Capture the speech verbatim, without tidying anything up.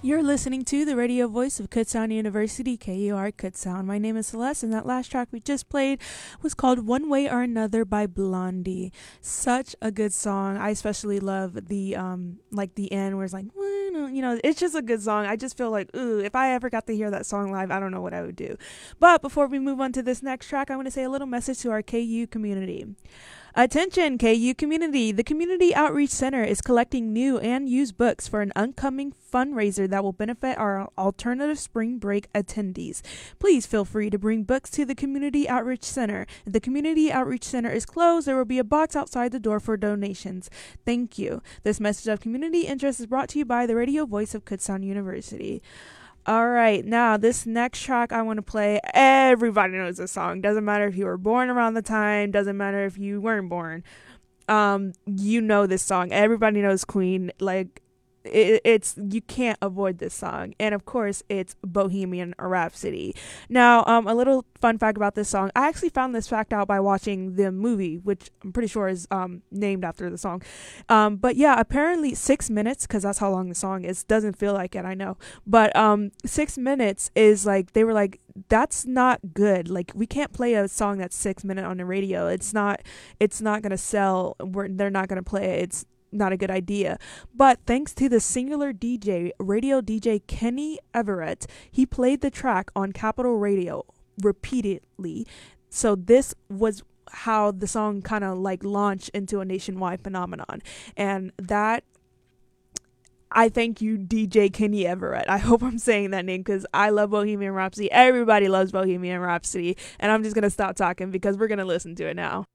You're listening to the radio voice of Kutztown University, K U R Kutztown. My name is Celeste, and that last track we just played was called One Way or Another by Blondie. Such a good song. I especially love the, um, like the end where it's like, you know, it's just a good song. I just feel like, ooh, if I ever got to hear that song live, I don't know what I would do. But before we move on to this next track, I want to say a little message to our K U community. Attention, K U community. The Community Outreach Center is collecting new and used books for an upcoming fundraiser that will benefit our alternative spring break attendees. Please feel free to bring books to the Community Outreach Center. If the Community Outreach Center is closed, there will be a box outside the door for donations. Thank you. This message of community interest is brought to you by the radio voice of Kutztown University. All right, now this next track I want to play, everybody knows this song. Doesn't matter if you were born around the time, doesn't matter if you weren't born. Um, you know this song. Everybody knows Queen. Like, it, it's, you can't avoid this song. And of course, it's Bohemian Rhapsody. Now, um, a little fun fact about this song. I actually found this fact out by watching the movie, which I'm pretty sure is um named after the song. Um, but yeah, apparently six minutes, because that's how long the song is. Doesn't feel like it, I know. But um, six minutes is like, they were like, that's not good. Like, we can't play a song that's six minutes on the radio. It's not, it's not gonna sell. We're, they're not gonna play it. It's not a good idea. But thanks to the singular D J, radio D J Kenny Everett, he played the track on Capital Radio repeatedly. So this was how the song kind of like launched into a nationwide phenomenon. And that, I thank you, D J Kenny Everett. I hope I'm saying that name, because I love Bohemian Rhapsody. Everybody loves Bohemian Rhapsody. And I'm just going to stop talking because we're going to listen to it now.